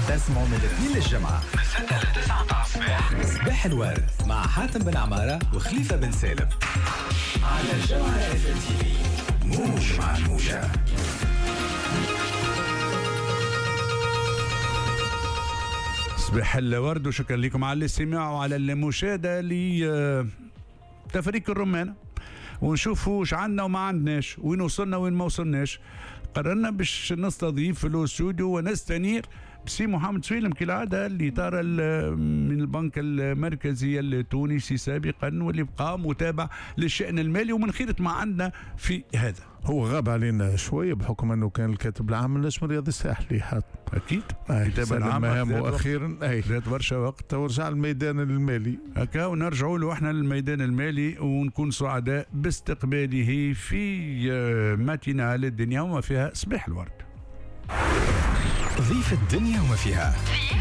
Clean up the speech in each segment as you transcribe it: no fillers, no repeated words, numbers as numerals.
تسمعوا من الاثنين للجمعة من 6 ل 9 الصباح. صباح الورد مع حاتم بن عمارة وخليفة بن سالم على الجمعة FMTV. موج مع الموجة. صباح الورد وشكرا لكم على الاستماع وعلى المشاهدة لتفريق الرمانة، ونشوفوا وش عندنا وما عندناش، وين وصلنا وين ما وصلناش. قررنا باش نستضيف في الاستوديو ونستنير بسي محمد سويلم كالعادة اللي طار من البنك المركزي التونسي سابقا، واللي بقى متابع للشأن المالي ومن خيرة ما عندنا في هذا. هو غاب علينا شوية بحكم أنه كان الكاتب العام للنجم الرياضي الساحلي حاط أكيد كتاب المهام وأخيرا ذات برشا وقت ورجع الميدان المالي هكا، ونرجعوا له احنا للميدان المالي ونكون سعداء باستقباله في ماتينال الدنيا وما فيها. صباح الورد. ضيف الدنيا وما فيها.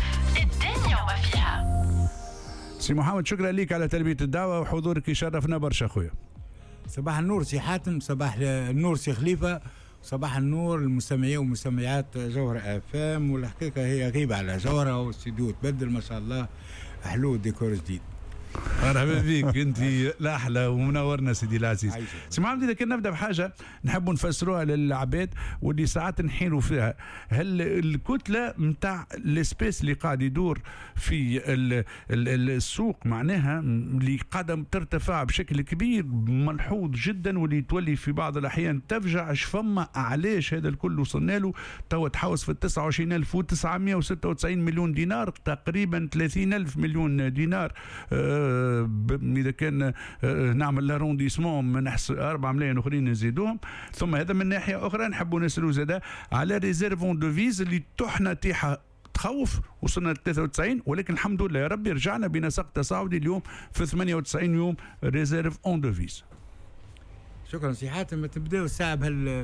سي محمد شكرا لك على تلبية الدعوة وحضورك يشرفنا برشا خويا. صباح النور سي حاتم، صباح النور سي خليفة، صباح النور المستمعين ومستمعات جوهرة FM. والحقيقة هي غيبة على جوهرة والاستديو تبدل ما شاء الله، حلو ديكور جديد. مرحبا بك انت الاحلى ومنورنا سيدي العزيز. سي محمد اذا كنا نبدا بحاجه نحبوا نفسروها للعباد واللي ساعات نحيروا فيها، هل الكتله نتاع السبيس اللي قاعد يدور في السوق معناها اللي قاعده ترتفع بشكل كبير ملحوظ جدا، واللي تولي في بعض الاحيان تفجع فما علاش هذا الكل وصلنا له توا تحوس في 29996 مليون دينار، تقريبا 30,000 مليون دينار. إذا كان نعمل لارونديسمون من 4 ملايين أخرين نزيدوهم. ثم هذا من ناحية أخرى نحبوا نسألوا زادا على ريزيرفون دوفيز اللي تحنا تيحة تخوف، وصلنا ل 93، ولكن الحمد لله يا ربي رجعنا بنسق تصاعدي اليوم في 98 يوم ريزيرف اون دوفيز. شكرا سي حاتم. تبداو الساعة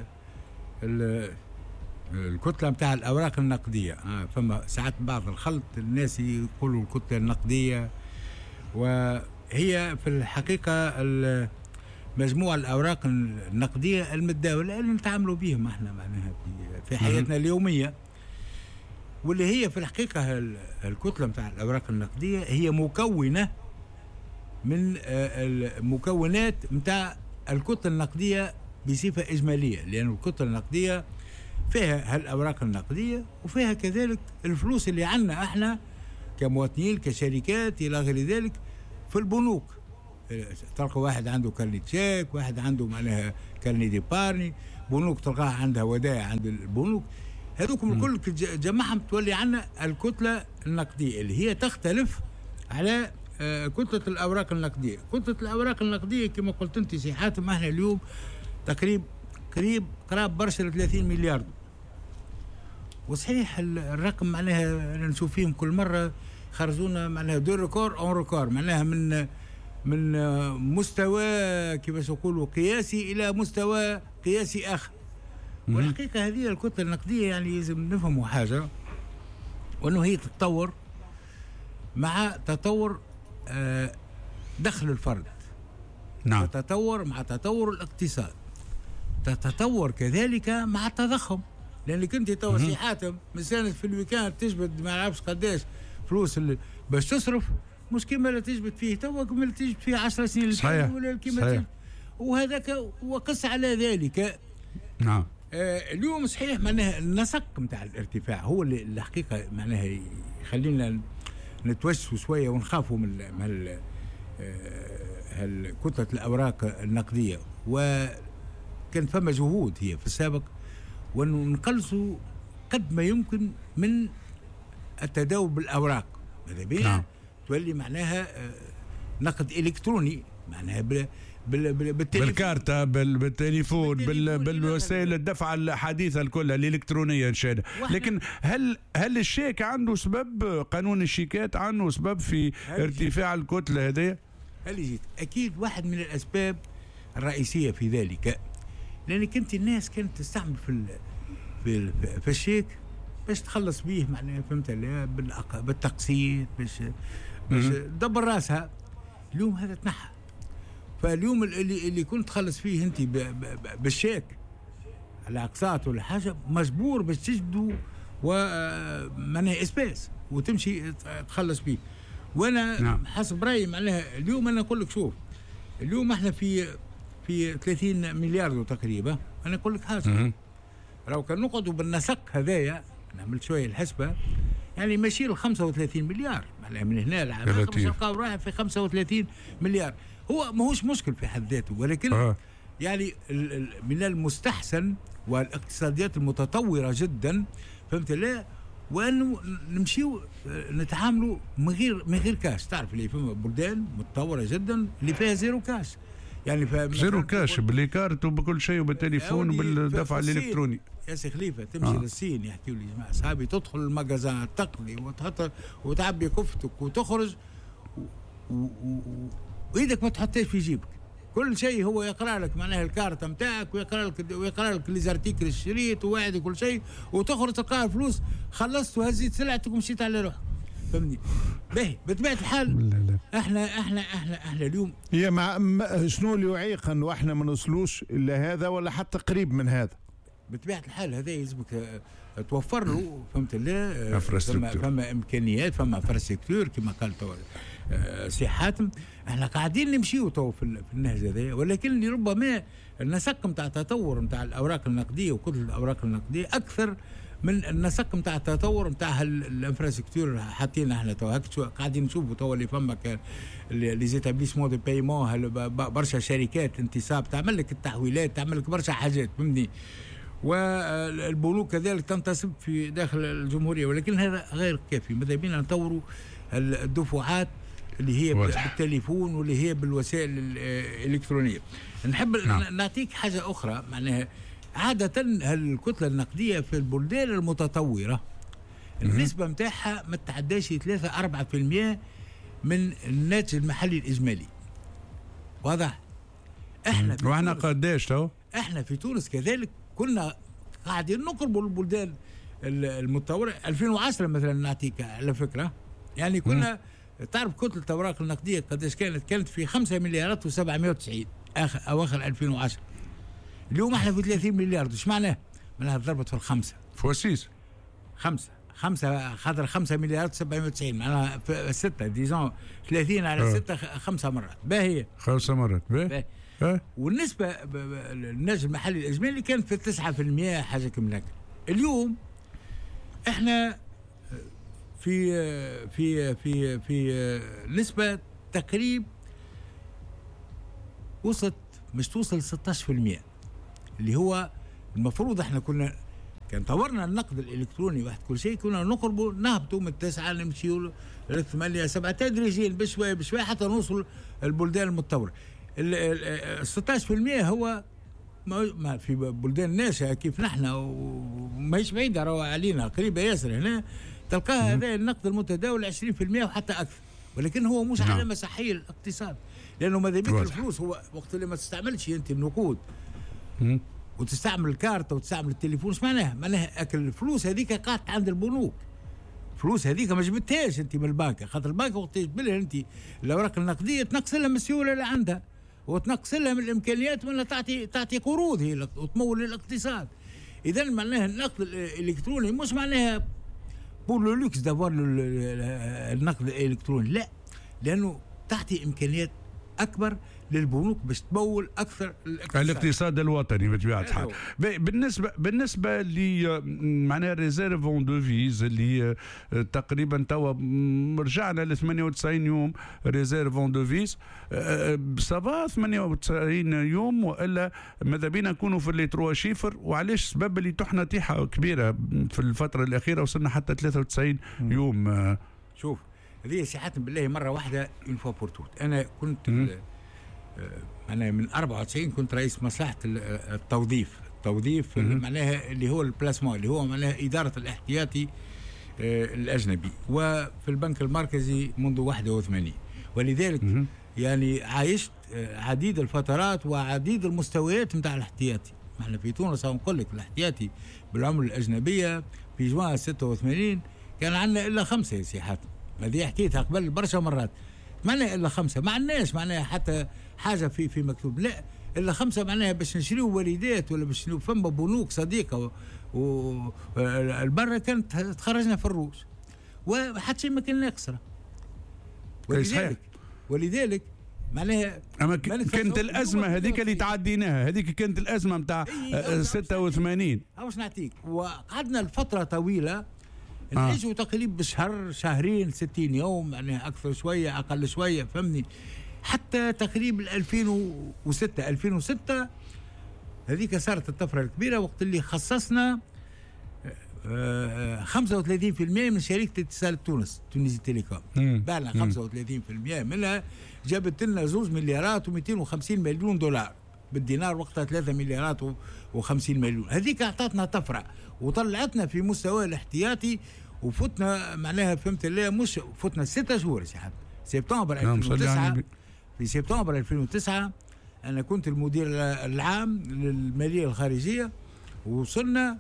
الكتلة متاع الأوراق النقدية. فما ساعات بعض الخلط، الناس يقولوا الكتلة النقدية، وهي في الحقيقة مجموعة الأوراق النقدية المتداولة اللي نتعاملوا بهم احنا معناها في حياتنا اليومية، واللي هي في الحقيقة الكتلة متاع الأوراق النقدية هي مكونة من المكونات متاع الكتلة النقدية بصفة إجمالية، لأن الكتلة النقدية فيها هالأوراق النقدية وفيها كذلك الفلوس اللي عنا احنا كمواطنين كشركات إلى غير ذلك في البنوك. تلقى واحد عنده كارني تشيك، واحد عنده معناها كارني ديبارني، بنوك تلقاها عندها ودائع عند البنوك. هذوكم الكل جمعهم تولي عنا الكتلة النقدية اللي هي تختلف على كتلة الأوراق النقدية. كتلة الأوراق النقدية كما قلت أنت سي حاتم احنا اليوم قراب برشا 30 مليار. وصحيح الرقم معناها نشوف فيهم كل مرة خرجونا معناها دو ريكور اون ريكور، معناها من مستوى كيفاش يقولوا قياسي الى مستوى قياسي اخر. والحقيقة هذه الكتلة النقدية يعني لازم نفهموا حاجة، وانه هي تتطور مع تطور دخل الفرد. نعم. تتطور مع تطور الاقتصاد، تتطور كذلك مع التضخم. لانك انت توا سي حاتم مساند في الويكاند تجبد ما نعرفش قداش فلوس باش تصرف، مش كيما لا تجبد فيه توا كيما لا تجبد فيه 10 سنين صحيح. ولا كيما وهذاك وقس على ذلك. نعم. اليوم صحيح معناها النسق نتاع الارتفاع هو اللي الحقيقه معناها يخلينا نتوسوا شويه ونخافوا من كتله الاوراق النقديه. وكان فما جهود هي في السابق وانه نقلصوا قد ما يمكن من التداول بالاوراق، ماذا بينا نعم. تولي معناها نقد الكتروني، معناها بالكارتة بالتليفون بالوسائل الدفع الحديثة الكلها الإلكترونية إن شاء الله. لكن هل الشيك عنده سبب؟ قانون الشيكات عنده سبب في ارتفاع الكتلة هذه؟ هل جيت أكيد واحد من الأسباب الرئيسية في ذلك، لأنك أنت الناس كانت تستعمل في الشيك باش تخلص به معناها فهمت بالتقسيط باش تدبر راسها. اليوم هذا تنحى، فاليوم اللي كنت تخلص فيه انت بالشيك على اقساط ولا حاجه مجبور باش تجبدوا ومعناها اسباس وتمشي تخلص بيه. وانا حسب رايي معناها اليوم انا اقول لك شوف، اليوم احنا في 30 مليار تقريبا. انا اقول لك حاجه، لو كان نقعدوا بالنسق هذايا نعمل شويه الحسبه يعني ماشي ل 35 مليار معناها من هنا لعام نلقاو رايح في 35 مليار. هو ماهوش مشكل في حد ذاته، ولكن يعني من المستحسن والاقتصاديات المتطوره جدا فهمت لا، وانه نمشيو نتعاملوا من غير كاش. تعرف اللي فما بلدان متطوره جدا اللي فيها زيرو كاش، يعني زيرو كاش بالكارت وبكل شيء وبالتليفون وبالدفع الالكتروني. يا سي خليفه تمشي للصين يحكيوا لي جماعه اصحابي، تدخل المجازان تقضي وتحط وتعبي كفتك وتخرج وايدك ما تحطيش في جيبك، كل شيء هو يقرا لك معناها الكارت نتاعك ويقرا لك لي زارتيكل الشريط وواحد كل شيء، وتخرج تلقى الفلوس خلصت وهزيت سلعتك ومشيت على روحك. فهمني؟ باهي بطبيعه الحال احنا اليوم هي شنو اللي يعيق انه احنا ما نوصلوش الا هذا ولا حتى قريب من هذا؟ بطبيعه الحال هذا يلزمك توفر له فهمت الله فما امكانيات، فما انفراستركتور كما قال سي حاتم. احنا قاعدين نمشيو تو في النهج هذا، ولكن اللي ربما النسق نتاع التطور نتاع الاوراق النقديه وكتل الاوراق النقديه اكثر من النسق نتاع التطور نتاع الانفراستركتور. حاطين احنا تو هكا قاعدين نشوفوا تو اللي فما لي زيتابليسمون دو بايمون برشا شركات انتصاب تعمل لك التحويلات، تعمل لك برشا حاجات فهمني، والبنوك كذلك تنتصب في داخل الجمهوريه، ولكن هذا غير كافي. ماذا بينا نطوروا الدفعات اللي هي بالتليفون واللي هي بالوسائل الالكترونيه. نحب نعطيك حاجه اخرى معناها عاده الكتله النقديه في البلدان المتطوره النسبه نتاعها ما تتعداش 3-4% من الناتج المحلي الاجمالي. واضح؟ احنا قداش تو؟ احنا في تونس كذلك كنا قاعدين نقربوا البلدان المتطوره. 2010 مثلا نعطيك على فكره، يعني كنا تعرف كتله الاوراق النقديه قداش كانت في 5 مليارات و790 اواخر 2010. اليوم احنا في 30 مليار. ايش معناه؟ معناها ضربت في الخمسه فوسيس خمسه خاطر 5 مليارات و790 معناها في 6 ديزون 30 على 6 5 مرات. باهي 5 مرات باهي. والنسبه الناتج المحلي الاجمالي كانت في 9% حاجه كم هكا. اليوم احنا في نسبه تقريب وصلت مش توصل 16%، اللي هو المفروض احنا كان طورنا النقد الالكتروني واحد كل شيء كنا نقربوا نهبطوا من 9 نمشيوا ل 8 7 تدريجيا بشويه بشويه حتى نوصل البلدان المتطوره. ال 16% هو ما في بلدان ناشئه كيف نحن وماهيش بعيده راهو علينا قريبه ياسر هنا تلقاها هذا النقد المتداول 20% وحتى اكثر، ولكن هو مش علامه صحيه للاقتصاد، لانه ماذا بك الفلوس هو وقت اللي ما تستعملش انت النقود وتستعمل الكارت وتستعمل التليفون. ايش معناها؟ معناها اكل الفلوس هذيك قاعدة عند البنوك، الفلوس هذيك ما جبتهاش انت من البنك، خاطر البنك وقت تجبلها انت الاوراق النقديه تنقص لها من السيوله اللي عندها وتنقص لها من الامكانيات ولا تعطي قروض هي وتمول الاقتصاد. اذا معناها النقد الالكتروني مش معناها بور لو لوكس دافوار النقد الالكتروني، لا، لانه تعطي امكانيات اكبر للبنوك باش تمول اكثر الاقتصاد الوطني بطبيعه الحال. بالنسبه ل معناها ريزيرف اون دوفيز اللي تقريبا توا رجعنا ل 98 يوم ريزيرف اون دوفيز، سافا 98 يوم والا ماذا بينا نكونوا في لي 3 شيفر؟ وعلاش سبب اللي طحنا طيحه كبيره في الفتره الاخيره وصلنا حتى 93 يوم؟ شوف هذه سي حاتم بالله مره واحده اون فوا بور توت. انا كنت أنا من 94 كنت رئيس مصلحة التوظيف معناها اللي هو البلاسمون اللي هو معناها إدارة الاحتياطي الأجنبي، وفي البنك المركزي منذ 81، ولذلك يعني عايشت عديد الفترات وعديد المستويات نتاع الاحتياطي. احنا في تونس نقول لك الاحتياطي بالعملة الأجنبية في جماعة 86 كان عندنا إلا 5 يا سي حاتم، هذه حكيتها قبل برشا مرات. معناها إلا 5 ما عندناش معناها حتى حاجة في مكتوب، لا إلا 5 معناها باش نشريو وليدات ولا باش نشريو فما بنوك صديقة والبرة كانت تخرجنا في الروس وحتى شيء ما كان ناقصنا. ولذلك معناها اما كانت الازمه هذيك اللي تعديناها، هذيك كانت الازمه نتاع 86. واش نعطيك، وقعدنا لفتره طويله نعيشوا تقريبا بشهر شهرين 60 يوم، يعني اكثر شويه اقل شويه، فهمني، حتى تقريبا 2006 هذيك صارت الطفره الكبيره وقت اللي خصصنا 35% من شركه اتصال تونسي تيليكوم. بعنا 35% منها جابت لنا 2 مليارات و250 مليون دولار بالدينار، وقتها 3 مليارات و50 مليون. هذيك اعطتنا طفره وطلعتنا في مستوى الاحتياطي، وفتنا معناها فهمت الله، مش فتنا 6 شهور سي سبتمبر 2009. في سبتمبر 2009 انا كنت المدير العام للماليه الخارجيه، ووصلنا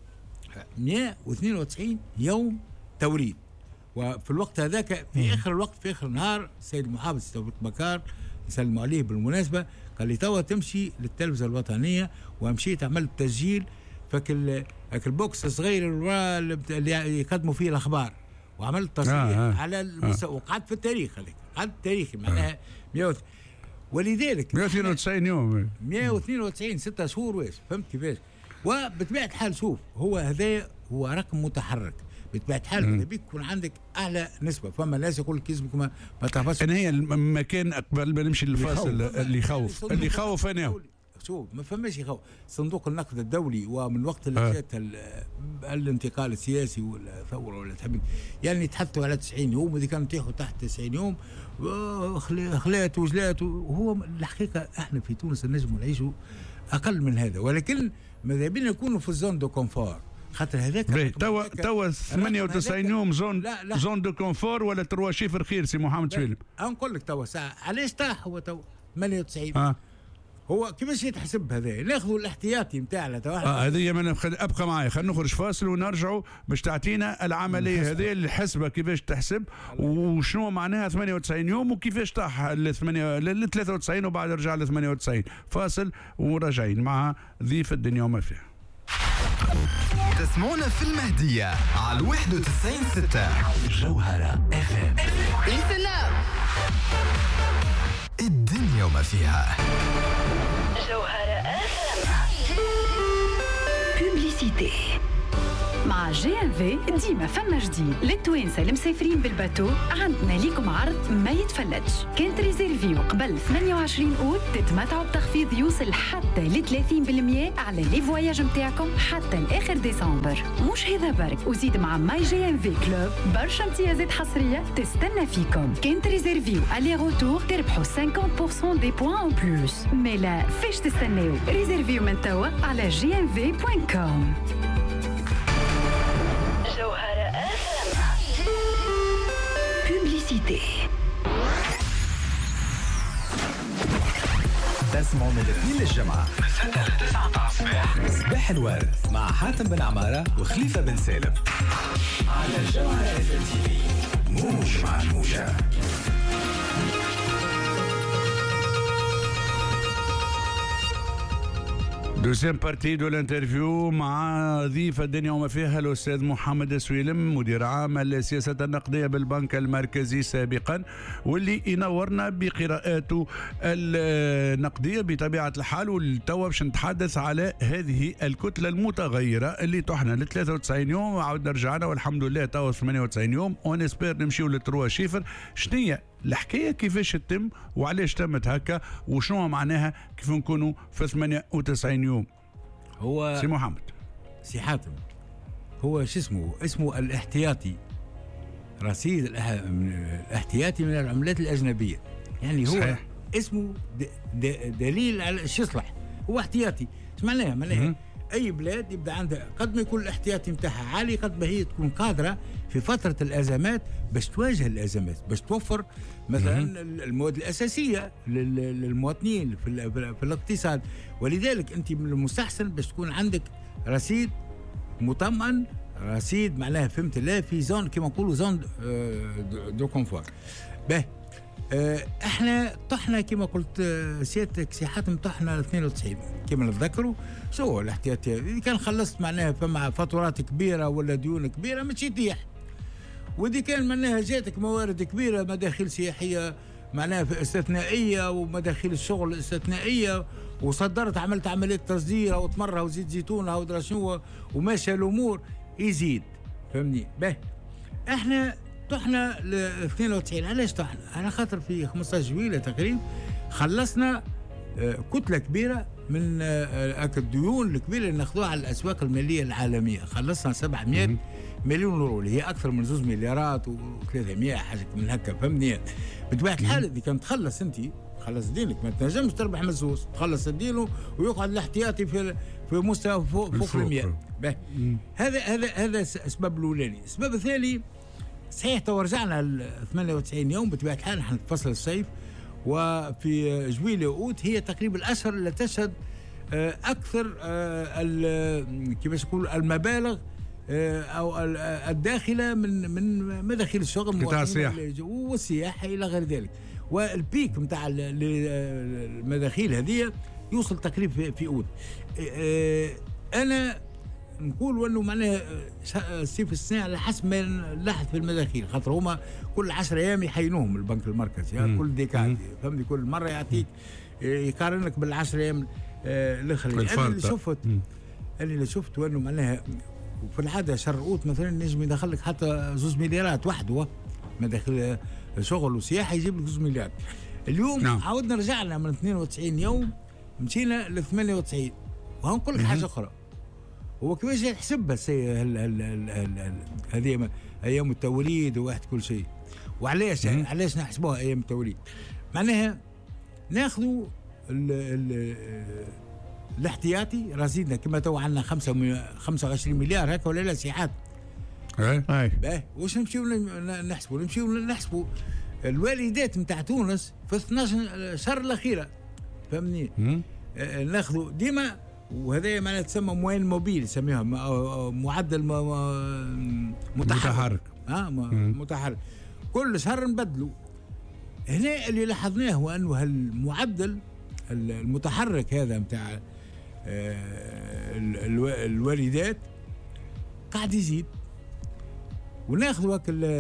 192 يوم توريد. وفي الوقت هذاك في اخر الوقت، في اخر النهار، السيد المحافظ توفيق بكار نسلموا عليه بالمناسبه، قال لي توا تمشي للتلفزه الوطنيه، ومشيت عملت تسجيل فك البوكس الصغير اللي يقدموا فيه الاخبار، وعملت تصريح على المستوى، وقعدت في التاريخ هذاك، قعدت تاريخي معناها ولذلك 192 يوم 192 6 شهور واش فهمت كيفاش. وبطبيعه الحال شوف، هذا هو رقم متحرك، بطبيعه الحال ماذا بيك يكون عندك اعلى نسبه. فما ناس يقول لك كيزمك ما تعرفش. انا هي المكان قبل ما نمشي للفاصل اللي يخوف انا شوف، ما فماش يخوف. صندوق النقد الدولي، ومن وقت اللي جات الانتقال السياسي والثوره ولا تحب يعني تحطوا على 90 يوم، وإذا كانوا تيحوا تحت 90 يوم خلات وجلات. وهو الحقيقه احنا في تونس نجموا نعيشوا اقل من هذا، ولكن ماذا بينا نكونوا في الزون دو كونفور، خاطر هذاك توا 98 يوم زون دو كونفور ولا 3 شيفر خير سي محمد سويلم. نقول لك توا ساعه علاش طاح هو توا 98. هو كيفاش يتحسب هذا؟ ناخذوا الاحتياطي نتاعنا توا. هذه ابقى معايا، خلينا نخرج فاصل ونرجعوا باش تعطينا العمليه هذه الحسبه كيفاش تحسب، وشنو معناها 98 يوم، وكيفاش طاح ل 93 وبعد رجع ل 98. فاصل وراجعين مع ضيف الدنيا وما فيها. تسمعونا في المهدية على 91.6 جوهرة FM. الدنيا وما فيها. جوهرة FM. بوبليسيتي مع GNV. ديما فما جديد للتوانسه المسافرين بالباتو. عندنا ليكم عرض ما يتفلتش. كانت ريزيرفيو قبل 28 أوت تتمتعوا بتخفيض يوصل حتى ل 30% على لي فواياج نتاعكم حتى لاخر ديسمبر. مش هذا برك، وزيد مع ماي GNV كلوب برشا امتيازات حصريه تستنى فيكم. كانت ريزيرفيو الي روتور تربحوا 50% دي بوان اون بلوس. مالا فاش تستناو؟ ريزيرفيو من توا على gnv.com. جوهرة FM. بوبليسيتي. تسمعوا من الاثنين للجمعة من 6 ل 9 تاع الصباح. صباح الورد مع حاتم بن عمارة وخليفة بن سالم على جوهرة FM. موج مع الموجة. دوزيام بارتي دو الانترفيو مع ضيف الدنيا وما فيها الاستاذ محمد سويلم، مدير عام السياسه النقديه بالبنك المركزي سابقا، واللي ينورنا بقراءاته النقديه بطبيعه الحال. والتوا باش نتحدث على هذه الكتله المتغيره اللي طحنا ل 93 يوم وعاودنا رجعنا والحمد لله توا 98 يوم، ونسبير نمشيو للتروا شيفر. شنية الحكايه كيفاش تتم وعلاش تمت هكا وشنو معناها كيف نكونوا في 98 يوم؟ هو سي محمد سي حاتم، هو شو اسمه الإحتياطي، رصيد الاحتياطي من العملات الأجنبية. يعني هو صحيح. اسمه دليل على شو يصلح، هو احتياطي. ايش معناها؟ اي بلاد يبدا عندها قد ما يكون الاحتياطي نتاعها عالي، قد ما هي تكون قادره في فتره الازمات باش تواجه الازمات، باش توفر مثلا المواد الاساسيه للمواطنين في الاقتصاد. ولذلك انت من المستحسن باش تكون عندك رصيد مطمئن، رصيد معناها فهمت الله في زون كما نقولوا زون دو كونفور. به احنا طحنا كما قلت سيادتك سي حاتم، طحنا 92 كما نتذكروا. شو الاحتياطي إذا كان خلصت معناها فما فاتورات كبيره ولا ديون كبيره مش يطيح، ودي كان معناها جاتك موارد كبيره، مداخيل سياحيه معناها استثنائيه ومداخيل الشغل استثنائيه، وصدرت عملت عمليه تصدير وتمرها وزيت زيتونها ودرا شنو وماشى الامور يزيد. فهمني؟ به احنا طحنا ل 92. علاش طحنا؟ على خاطر في 15 جويلة تقريبا خلصنا كتله كبيره من الديون الكبيره اللي ناخذوها على الاسواق الماليه العالميه. خلصنا 700 مليون يورو اللي هي اكثر من 2 مليارات و300 حاجه من هكا. فهمني؟ بطبيعه الحال اذا كان تخلص انت خلص دينك، ما تنجمش تربح مزوز، تخلص الدين ويقعد الاحتياطي في مستوى فوق ال 100. هذا السبب الاولاني. السبب الثاني صحيح تو رجعنا ل 98 يوم بطبيعه الحال، نحن في فصل الصيف، وفي جويلة وأوت هي تقريبا الاشهر اللي تشهد اكثر كيفاش نقول المبالغ او الداخله من مداخيل الشغل والسياحه الى غير ذلك. والبيك نتاع المداخيل هذه يوصل تقريبا في أوت. انا نقول انه معناها الصيف السنه على حسب ما نلاحظ في المداخيل، خاطر هما كل 10 ايام يحينوهم البنك المركزي، كل ديكاد فهمني، كل مره يعطيك يقارنك بال10 ايام الاخرين. انا اللي شفت انه معناها وفي العاده شهر أوت مثلا نجم يدخل لك حتى 2 مليارات وحده مداخل شغل وسياحه، يجيب لك 2 مليارات. اليوم عاودنا رجعنا من 92 يوم مشينا ل 98. وهنقول لك حاجه اخرى، هو كيفاش يحسبها هذه ايام التوليد وواحد كل شيء. وعلاش علاش نحسبوها ايام التوليد؟ معناها ناخذوا الاحتياطي رصيدنا كما تو عندنا 25 مليار هكا ولا لا سيحات. واش نمشيو نحسبوا الوالدات نتاع تونس في 12 شهر الاخيره. فهمني؟ ناخذوا ديما، وهذا ما تسمى موين موبيل يسميها معدل متحرك. متحرك كل شهر نبدلوا. هنا اللي لاحظناه هو انه هالمعدل المتحرك هذا نتاع الوالدات قاعد يزيد. وناخذوا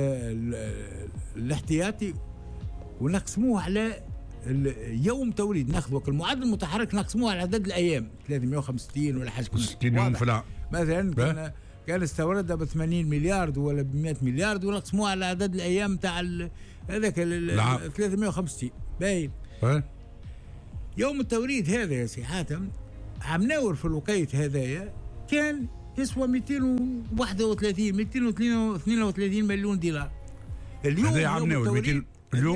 الاحتياطي ونقسموه على يوم توليد، ناخذ المعدل المتحرك نقسموه على عدد الايام 365 ولا حاجه 60 يوم في العام مثلا. كان استوردها ب 80 مليار ولا ب 100 مليار ونقسموه على عدد الايام تاع هذاك 350. باين يوم التوريد هذا يا سي حاتم عمناور في الوقيت هذايا كان يسوى 231 232 مليون دولار. اليوم يوم التوريد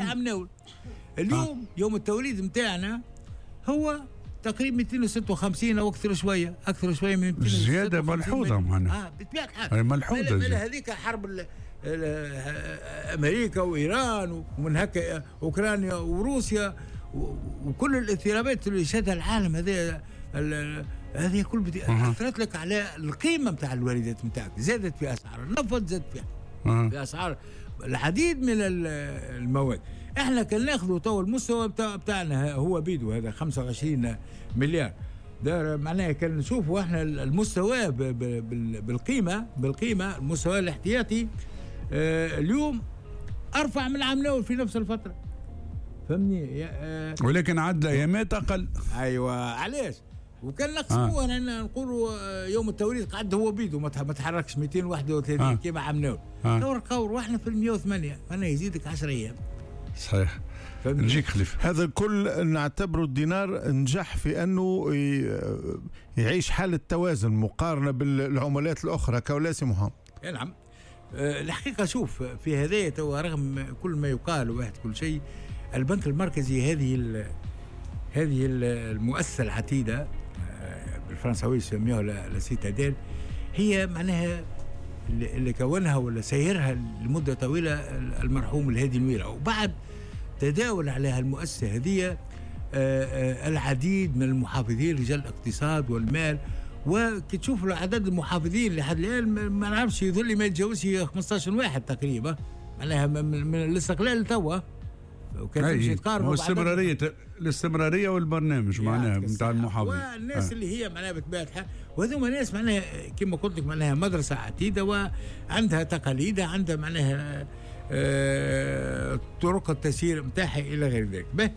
اليوم يوم التوليد نتاعنا هو تقريبا 256 او اكثر شويه من 256. زياده ملحوظه معنا. بطبيعه الحال ملحوظه. هذيك حرب امريكا وايران ومن هكا اوكرانيا وروسيا وكل الاضطرابات اللي شهدها العالم هذه كل اثرت لك على القيمه نتاع الواردات نتاعك. زادت في اسعار النفط، زادت في اسعار العديد من المواد. احنا كان ناخذوا تو المستوى بتاعنا هو بيدو هذا 25 مليار. ده معناها كان نشوفوا احنا المستوى بالقيمه المستوى الاحتياطي اليوم ارفع من عام الاول في نفس الفتره. فهمني؟ ولكن عدد ايامات اقل. ايوه علاش؟ وكان نقسموها نقولوا يوم التوريد قعد هو بيدو ما تحركش 231 كيما عملوا. دور قور واحنا في 108 انا يزيدك 10 ايام. صحيح. نجيك خليفه. هذا الكل نعتبره الدينار نجح في انه يعيش حاله توازن مقارنه بالعملات الاخرى كولاسي محمد. نعم. الحقيقه شوف في هذايا رغم كل ما يقال واحد كل شيء، البنك المركزي هذه المؤسسه العتيده بالفرنساوي يسميوها لا سيتاديل، هي معناها اللي كونها ولا سيرها لمده طويله المرحوم الهادي نويرة. وبعد تداول على المؤسسه هذه العديد من المحافظين رجال الاقتصاد والمال. وكي تشوف عدد المحافظين لحد الان ما نعرفش يظل ما يتجاوزش 15 واحد تقريبا، معناها من الاستقلال توا. وكان تمشي تقارن الاستمراريه والبرنامج معناها نتاع المحافظه. والناس اللي هي معناها بطبيعه الحال، وهذوما ناس معناها كما قلت لك معناها مدرسه عتيده وعندها تقاليدها، عندها معناها طرق التسيير نتاعها الى غير ذلك. به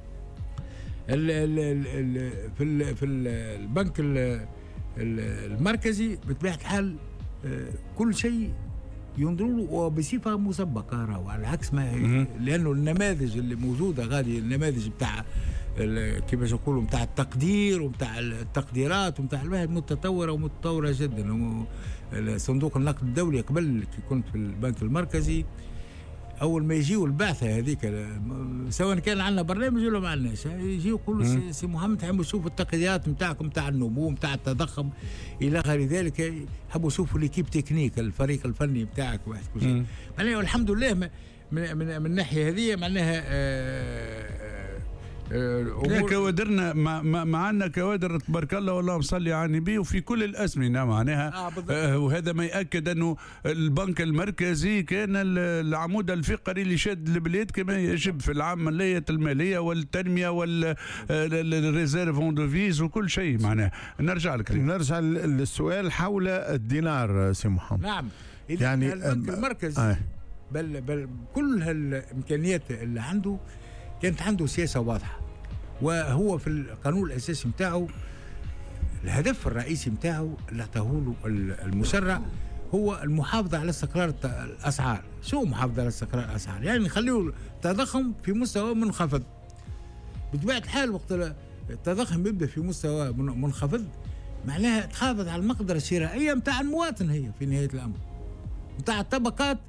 في البنك المركزي بطبيعه الحال كل شيء ينظروا له وبصفه مسبقه، وعلى عكس ما لانه النماذج اللي موجوده غادي النماذج بتاع كيفاش نقولوا بتاع التقدير وبتاع التقديرات وبتاع الواحد متطوره ومتطوره جدا. صندوق النقد الدولي قبل كي كنت في البنك المركزي اول ما يجيوا البعثه هذيك سواء كان عندنا برنامج ولا ما عندناش، يجيوا يقولوا سي محمد حبوا نشوفوا التقديرات نتاعكم نتاع النمو نتاع التضخم الى غير ذلك، حبوا نشوفوا ليكيب تكنيك الفريق الفني نتاعك واحد كل شيء. معناها والحمد لله من الناحيه هذه معناها كوادرنا معنا كوادر تبارك الله والله مصلي على النبي وفي كل الازمنه معناها وهذا ما ياكد انه البنك المركزي كان العمود الفقري اللي شاد البلاد كما يجب في العمليه الماليه والتنميه والريزيرف اون ديفيز وكل شيء معناها. نرجع للسؤال حول الدينار سي محمد. نعم يعني البنك المركزي بل كل هالامكانيات اللي عنده كانت عنده سياسة واضحة، وهو في القانون الأساسي متاعه الهدف الرئيسي متاعه اللي اعطاه له المشرع هو المحافظة على استقرار الأسعار. شو محافظة على استقرار الأسعار؟ يعني نخليه التضخم في مستوى منخفض. بطبيعة الحال وقت التضخم يبدأ في مستوى منخفض معناها تحافظ على المقدرة الشرائية متاع المواطن، هي في نهاية الأمر متاع الطبقات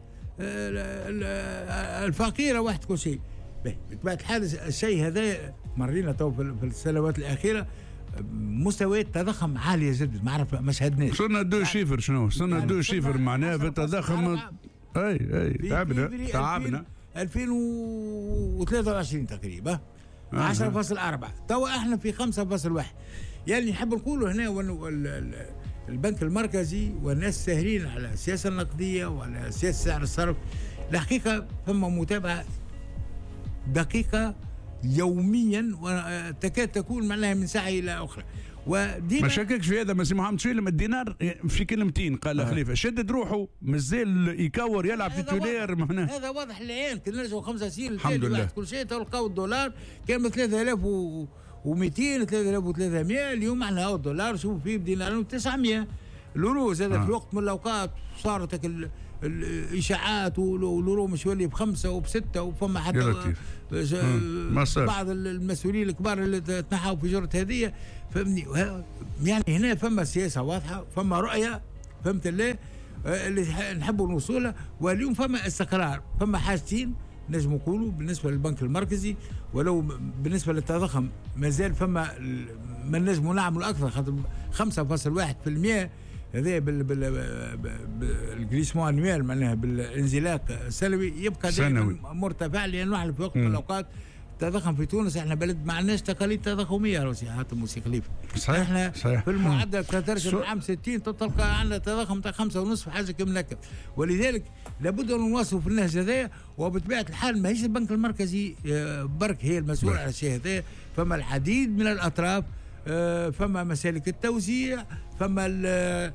الفقيرة واحد كل شيء. بطبيعة الحال الشيء هذا مرينا تو في السنوات الأخيرة مستويات تضخم عالية جدا، ما عرف ما شهدناش. صرنا دو شيفر شنو؟ صرنا دو شيفر معناها في التضخم. اي تعبنا 2023 تقريبا 10.4 توا احنا في 5.1. يعني نحب نقولوا هنا البنك المركزي والناس ساهرين على السياسة النقدية وعلى سياسة سعر الصرف. الحقيقة ثم متابعة دقيقة يوميا وتكاد تكون معناها من ساعة إلى أخرى. ما شككش في هذا مسي محمد شويلم. الدينار في كلمتين قال خليفة شدد روحه مازال يكور يلعب في تولير معناها هذا واضح العين. كنا نرجعوا 5 سنين الحمد لله كل شيء تلقاو الدولار كان ب 3200 3300 اليوم احنا الدولار شوفوا فيه بدينار 900 اليورو زاد في وقت من الأوقات صارت الاشاعات واليورو مش يولي ب5 وب6 وفما حتى بعض المسؤولين الكبار اللي تنحوا في جرة هذه فهمني. يعني هنا فما سياسه واضحه، فما رؤيه فهمت الله اللي نحبوا نوصلها. واليوم فما استقرار، فما حاجتين نجم نقولوا بالنسبه للبنك المركزي، ولو بالنسبه للتضخم مازال فما ما نجموا نعملوا اكثر، خاطر 5.1% هذا بالجريسمون انويل معناها بالانزلاق السنوي يبقى مرتفع، لانه احنا في وقت من الاوقات التضخم في تونس احنا بلد ما عندناش تقاليد تضخميه روسي حاتم وسي خليفه. صحيح احنا صحيح. في المعدل كترجم عام 60 تلقى عندنا تضخم تاع 5.5 حاجه كم نكب، ولذلك لابد ان نواصلوا في النهج هذايا. وبطبيعه الحال ماهيش البنك المركزي برك هي المسؤول على الشيء هذايا، فما العديد من الاطراف، فما مسالك التوزيع، فما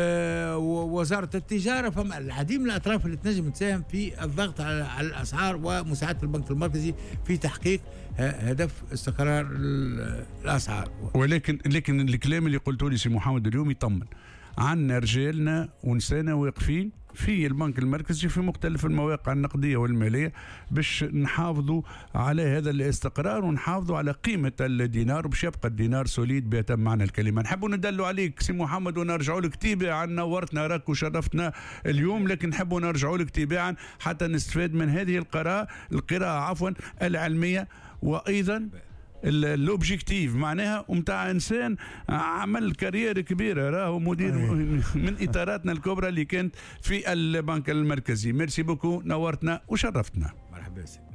وزارة التجارة، فما العديد من الأطراف اللي تنجم تساهم في الضغط على الأسعار ومساعدة البنك المركزي في تحقيق هدف استقرار الأسعار. ولكن الكلام اللي قلته لي سي محمد اليوم يطمن. عندنا رجالنا ونسانا واقفين في البنك المركزي في مختلف المواقع النقدية والمالية باش نحافظوا على هذا الاستقرار ونحافظوا على قيمة الدينار، وباش يبقى الدينار سوليد بيتم معنى الكلمة. نحبوا ندلوا عليك سي محمد ونرجعوا لك تباعا، نورتنا راك وشرفتنا اليوم، لكن نحبوا نرجعوا لك تباعا حتى نستفاد من هذه القراءة العلمية، وأيضا الاوبجيكتيف معناها ومتاع انسان عمل كارير كبيره، راهو مدير من اطاراتنا الكبرى اللي كانت في البنك المركزي. ميرسي بوكو، نورتنا وشرفتنا. مرحبا.